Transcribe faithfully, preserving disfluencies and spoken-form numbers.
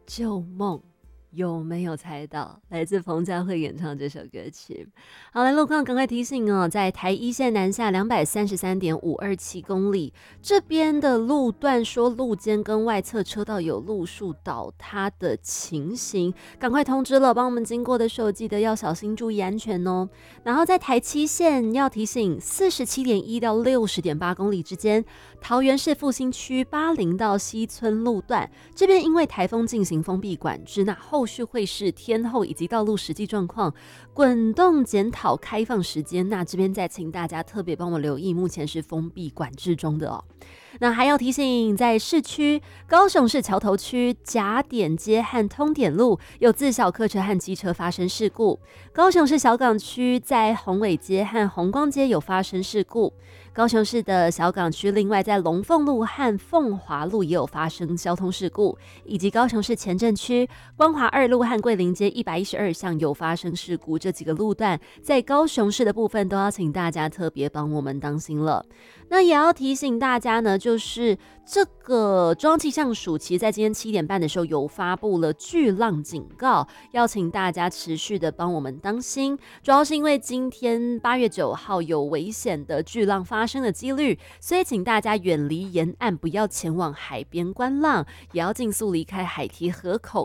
旧梦。有没有猜到？来自彭佳慧演唱这首歌曲。好，来路况赶快提醒哦，在台一线南下两百三十三点五二七公里这边的路段，说路肩跟外侧车道有路树倒塌的情形，赶快通知了，帮我们经过的时候记得要小心注意安全哦。然后在台七线要提醒，四十七点一到六十点八公里之间，桃园市复兴区八零到西村路段这边因为台风进行封闭管制，那后后续会是天候以及道路实际状况滚动检讨开放时间，那这边再请大家特别帮我留意，目前是封闭管制中的哦。那还要提醒，在市区高雄市桥头区甲点街和通点路有自小客车和机车发生事故，高雄市小港区在宏伟街和红光街有发生事故，高雄市的小港区另外在龙凤路和凤华路也有发生交通事故，以及高雄市前镇区光华二路和桂林街一百一十二巷有发生事故，这几个路段在高雄市的部分都要请大家特别帮我们当心了。那也要提醒大家呢，就是这个中央气象署其实在今天七点半的时候有发布了巨浪警告，要请大家持续的帮我们当心，主要是因为今天八月九号有危险的巨浪发生的几率，所以请大家远离沿岸，不要前往海边观浪，也要尽速离开海堤河口